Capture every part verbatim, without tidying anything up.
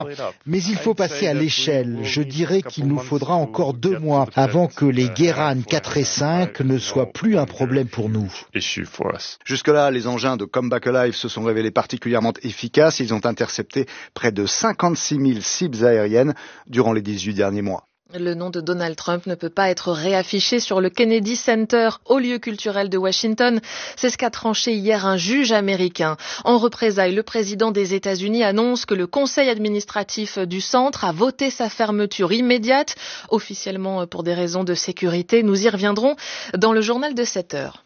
Mais il faut passer à l'échelle. Je dirais qu'il nous faudra encore deux mois avant que les Guéran quatre et cinq ne soient plus un problème pour nous. Jusque-là, les engins de Comeback Alive se sont révélés particulièrement efficaces. Ils ont intercepté près de cinquante-six mille cibles aériennes durant les dix-huit derniers mois. Le nom de Donald Trump ne peut pas être réaffiché sur le Kennedy Center, haut lieu culturel de Washington. C'est ce qu'a tranché hier un juge américain. En représailles, le président des États-Unis annonce que le conseil administratif du centre a voté sa fermeture immédiate, officiellement pour des raisons de sécurité. Nous y reviendrons dans le journal de sept heures.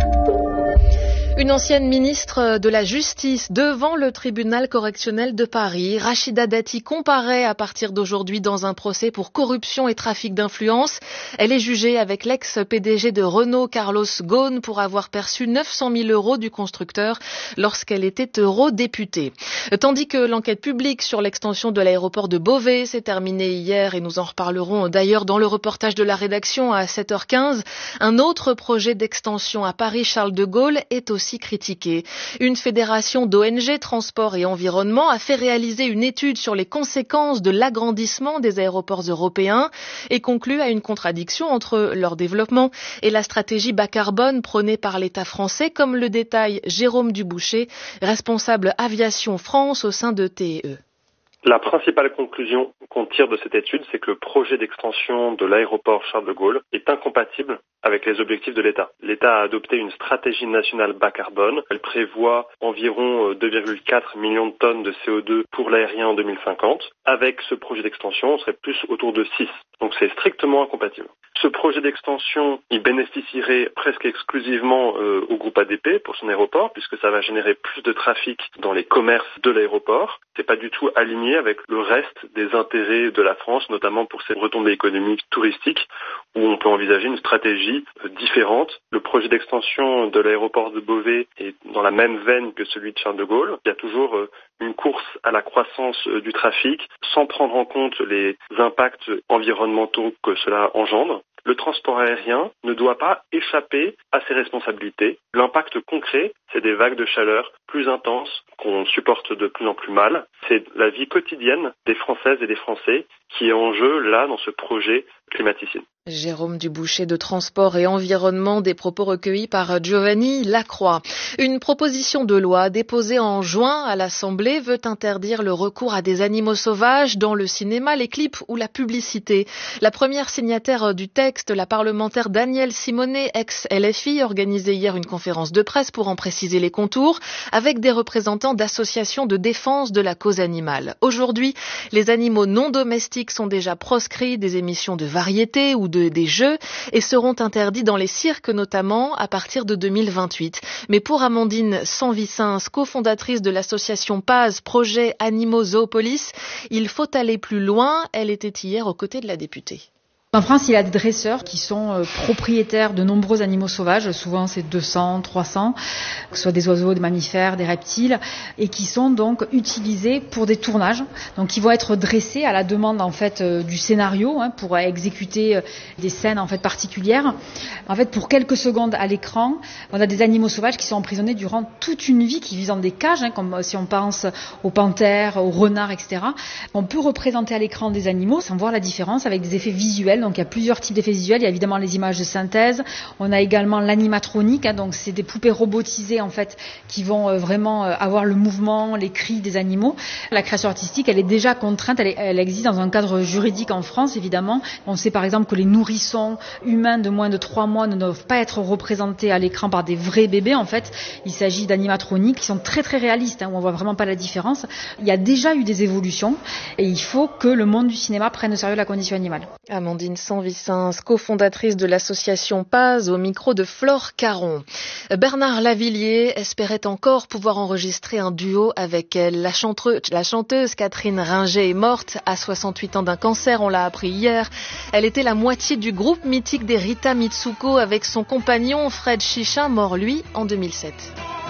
Une ancienne ministre de la Justice devant le tribunal correctionnel de Paris, Rachida Dati, comparaît à partir d'aujourd'hui dans un procès pour corruption et trafic d'influence. Elle est jugée avec l'ex-P D G de Renault, Carlos Ghosn, pour avoir perçu neuf cent mille euros du constructeur lorsqu'elle était eurodéputée. Tandis que l'enquête publique sur l'extension de l'aéroport de Beauvais s'est terminée hier et nous en reparlerons d'ailleurs dans le reportage de la rédaction à sept heures quinze. Un autre projet d'extension à Paris-Charles de Gaulle est aussi critiqué. Une fédération d'O N G Transport et Environnement a fait réaliser une étude sur les conséquences de l'agrandissement des aéroports européens et conclut à une contradiction entre leur développement et la stratégie bas carbone prônée par l'État français, comme le détaille Jérôme Duboucher, responsable aviation France au sein de T E E. La principale conclusion qu'on tire de cette étude, c'est que le projet d'extension de l'aéroport Charles de Gaulle est incompatible avec les objectifs de l'État. L'État a adopté une stratégie nationale bas carbone. Elle prévoit environ deux virgule quatre millions de tonnes de C O deux pour l'aérien en deux mille cinquante. Avec ce projet d'extension, on serait plus autour de six. Donc c'est strictement incompatible. Ce projet d'extension, il bénéficierait presque exclusivement euh, au groupe A D P pour son aéroport, puisque ça va générer plus de trafic dans les commerces de l'aéroport. C'est pas du tout aligné avec le reste des intérêts de la France, notamment pour ses retombées économiques touristiques, où on peut envisager une stratégie euh, différente. Le projet d'extension de l'aéroport de Beauvais est dans la même veine que celui de Charles de Gaulle. Il y a toujours euh, une course à la croissance euh, du trafic, sans prendre en compte les impacts environnementaux que cela engendre. Le transport aérien ne doit pas échapper à ses responsabilités. L'impact concret, c'est des vagues de chaleur plus intenses qu'on supporte de plus en plus mal. C'est la vie quotidienne des Françaises et des Français qui est en jeu là dans ce projet climaticide. Jérôme Duboucher de Transport et Environnement, des propos recueillis par Giovanni Lacroix. Une proposition de loi déposée en juin à l'Assemblée veut interdire le recours à des animaux sauvages dans le cinéma, les clips ou la publicité. La première signataire du texte, la parlementaire Danielle Simonet, ex-L F I, organisait hier une conférence de presse pour en préciser les contours avec des représentants d'associations de défense de la cause animale. Aujourd'hui, les animaux non domestiques sont déjà proscrits des émissions de variété ou de des jeux et seront interdits dans les cirques notamment à partir de deux mille vingt-huit. Mais pour Amandine Sanvicens, cofondatrice de l'association P A Z, Projet Animaux Zoopolis, il faut aller plus loin. Elle était hier aux côtés de la députée. En France, il y a des dresseurs qui sont euh, propriétaires de nombreux animaux sauvages, souvent c'est deux cents, trois cents, que ce soit des oiseaux, des mammifères, des reptiles, et qui sont donc utilisés pour des tournages. Donc ils vont être dressés à la demande en fait euh, du scénario hein, pour exécuter euh, des scènes en fait particulières. En fait, pour quelques secondes à l'écran, on a des animaux sauvages qui sont emprisonnés durant toute une vie, qui vivent dans des cages, hein, comme si on pense aux panthères, aux renards, et cetera. On peut représenter à l'écran des animaux sans voir la différence avec des effets visuels. Donc il y a plusieurs types d'effets visuels. Il y a évidemment les images de synthèse. On a également l'animatronique. Hein, donc c'est des poupées robotisées en fait qui vont euh, vraiment euh, avoir le mouvement, les cris des animaux. La création artistique, elle est déjà contrainte. Elle, est, elle existe dans un cadre juridique en France évidemment. On sait par exemple que les nourrissons humains de moins de trois mois ne doivent pas être représentés à l'écran par des vrais bébés. En fait, il s'agit d'animatroniques qui sont très très réalistes. Hein, où on voit vraiment pas la différence. Il y a déjà eu des évolutions et il faut que le monde du cinéma prenne au sérieux la condition animale. Amandine Sanvicens, cofondatrice de l'association P A Z, au micro de Flore Caron. Bernard Lavilliers espérait encore pouvoir enregistrer un duo avec elle. La, chantre- la chanteuse Catherine Ringer est morte à soixante-huit ans d'un cancer, on l'a appris hier. Elle était la moitié du groupe mythique des Rita Mitsuko avec son compagnon Fred Chichin, mort lui en deux mille sept.